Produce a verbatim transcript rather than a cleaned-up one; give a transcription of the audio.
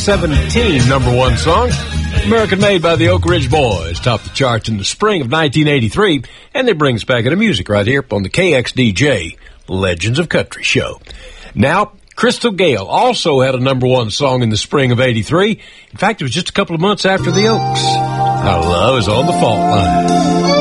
seventeen number one song. American Made by the Oak Ridge Boys topped the charts in the spring of nineteen eighty-three, and they bring us back into music right here on the K X D J Legends of Country show. Now, Crystal Gayle also had a number one song in the spring of eighty-three. In fact, it was just a couple of months after the Oaks. Our Love is on the Fault Line.